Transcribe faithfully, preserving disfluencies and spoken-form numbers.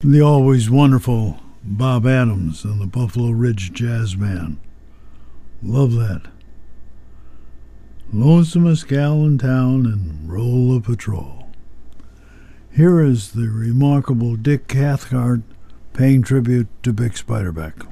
The always wonderful Bob Adams and the Buffalo Ridge Jazz Band. Love that. Lonesomest gal in town and roll of patrol. Here is the remarkable Dick Cathcart paying tribute to Vic Spiderbeck.